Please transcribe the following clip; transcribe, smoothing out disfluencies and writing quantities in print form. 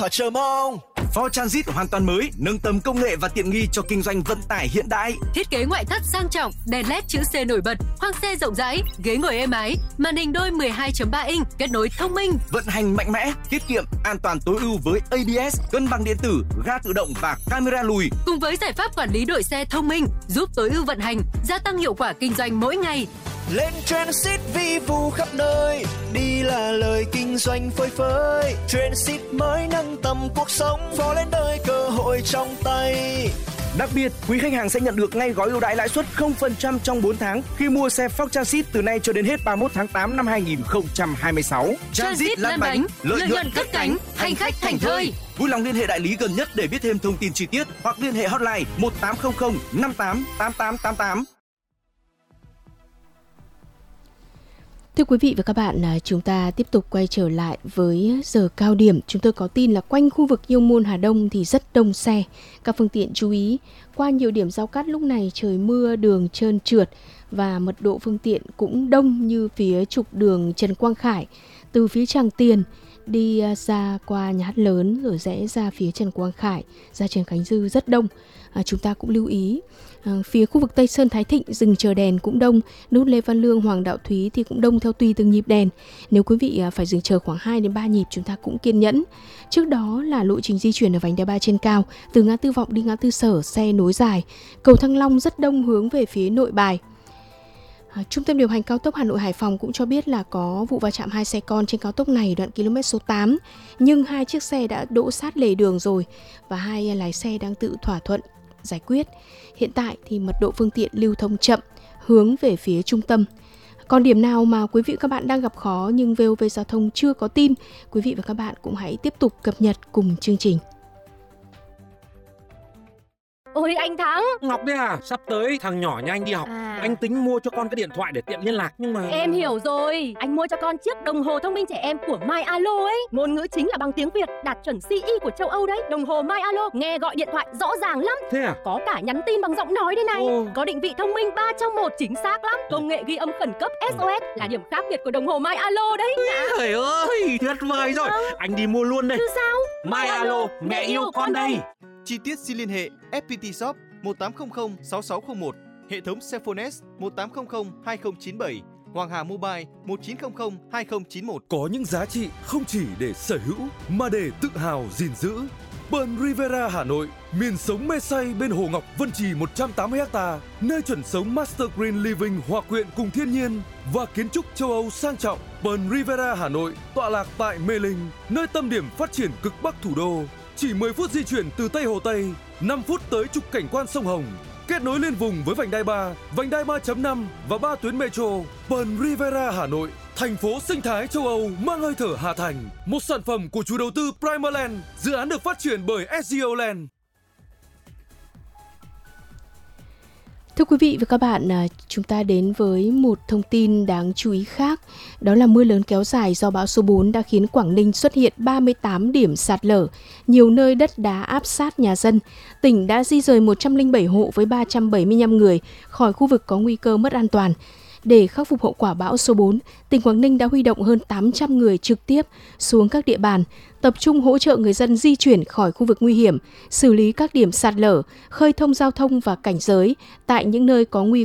Họ chờ mong. Ford Transit hoàn toàn mới, nâng tầm công nghệ và tiện nghi cho kinh doanh vận tải hiện đại. Thiết kế ngoại thất sang trọng, đèn LED chữ C nổi bật, khoang xe rộng rãi, ghế ngồi êm ái, màn hình đôi 12.3 inch, kết nối thông minh, vận hành mạnh mẽ, tiết kiệm, an toàn tối ưu với ABS, cân bằng điện tử, ga tự động và camera lùi. Cùng với giải pháp quản lý đội xe thông minh, giúp tối ưu vận hành, gia tăng hiệu quả kinh doanh mỗi ngày. Lên Transit vi vu khắp nơi, đi là lời kinh doanh phơi phới. Transit mới nâng tầm cuộc sống, phó lên đời cơ hội trong tay. Đặc biệt, quý khách hàng sẽ nhận được ngay gói ưu đãi lãi suất 0% trong 4 tháng khi mua xe Ford Transit từ nay cho đến hết 31 tháng 8 năm 2026. Transit lăn bánh, lợi nhuận cất cánh, hành khách thành thơi. Vui lòng liên hệ đại lý gần nhất để biết thêm thông tin chi tiết hoặc liên hệ hotline 1800 58 8888. Thưa quý vị và các bạn, chúng ta tiếp tục quay trở lại với giờ cao điểm. Chúng tôi có tin là quanh khu vực Yêu Môn Hà Đông thì rất đông xe. Các phương tiện chú ý, qua nhiều điểm giao cắt lúc này trời mưa, đường trơn trượt và mật độ phương tiện cũng đông như phía trục đường Trần Quang Khải. Từ phía Tràng Tiền đi ra qua Nhà hát lớn rồi rẽ ra phía Trần Quang Khải, ra Trần Khánh Dư rất đông. Chúng ta cũng lưu ý phía khu vực Tây Sơn Thái Thịnh dừng chờ đèn cũng đông, nút Lê Văn Lương Hoàng Đạo Thúy thì cũng đông theo tùy từng nhịp đèn. Nếu quý vị phải dừng chờ khoảng 2 đến 3 nhịp, chúng ta cũng kiên nhẫn. Trước đó là lộ trình di chuyển ở vành đai 3 trên cao, từ ngã tư Vọng đi ngã tư Sở xe nối dài. Cầu Thăng Long rất đông hướng về phía Nội Bài. Trung tâm điều hành cao tốc Hà Nội Hải Phòng cũng cho biết là có vụ va chạm 2 xe con trên cao tốc này đoạn km số 8, nhưng 2 chiếc xe đã đỗ sát lề đường rồi và 2 lái xe đang tự thỏa thuận giải quyết. Hiện tại thì mật độ phương tiện lưu thông chậm hướng về phía trung tâm. Còn điểm nào mà quý vị và các bạn đang gặp khó nhưng VOV Giao thông chưa có tin, quý vị và các bạn cũng hãy tiếp tục cập nhật cùng chương trình. Ôi anh Thắng. Ngọc đấy à, sắp tới thằng nhỏ nhà anh đi học. Anh tính mua cho con cái điện thoại để tiện liên lạc nhưng mà... Em hiểu rồi, anh mua cho con chiếc đồng hồ thông minh trẻ em của MyAlo ấy. Ngôn ngữ chính là bằng tiếng Việt, đạt chuẩn CE của châu Âu đấy. Đồng hồ MyAlo nghe gọi điện thoại rõ ràng lắm. Thế à? Có cả nhắn tin bằng giọng nói đây này. Có định vị thông minh 3 trong 1 chính xác lắm. Công nghệ ghi âm khẩn cấp SOS là điểm khác biệt của đồng hồ MyAlo đấy. Trời ơi, tuyệt vời rồi. Anh đi mua luôn đây. Chứ sao? MyAlo, mẹ yêu con đây. Chi tiết xin liên hệ FPT Shop 1800 6601, hệ thống Cellphones 1800 2097, Hoàng Hà Mobile 1900 2091. Có những giá trị không chỉ để sở hữu mà để tự hào gìn giữ. Pearl Riviera Hà Nội, miền sống mê say bên Hồ Ngọc Vân Trì 180 ha, nơi chuẩn sống Master Green Living hòa quyện cùng thiên nhiên và kiến trúc châu Âu sang trọng. Pearl Riviera Hà Nội tọa lạc tại Mê Linh, nơi tâm điểm phát triển cực bắc thủ đô. Chỉ 10 phút di chuyển từ Tây Hồ Tây, 5 phút tới trục cảnh quan sông Hồng, kết nối liên vùng với vành đai 3, vành đai 3.5 và 3 tuyến metro. Pearl Riviera Hà Nội, thành phố sinh thái châu Âu mang hơi thở Hà Thành, một sản phẩm của chủ đầu tư Primaland, dự án được phát triển bởi SGO Land. Thưa quý vị và các bạn, chúng ta đến với một thông tin đáng chú ý khác. Đó là mưa lớn kéo dài do bão số 4 đã khiến Quảng Ninh xuất hiện 38 điểm sạt lở, nhiều nơi đất đá áp sát nhà dân. Tỉnh đã di rời 107 hộ với 375 người khỏi khu vực có nguy cơ mất an toàn. Để khắc phục hậu quả bão số 4, tỉnh Quảng Ninh đã huy động hơn 800 người trực tiếp xuống các địa bàn, tập trung hỗ trợ người dân di chuyển khỏi khu vực nguy hiểm, xử lý các điểm sạt lở, khơi thông giao thông và cảnh giới tại những nơi có nguy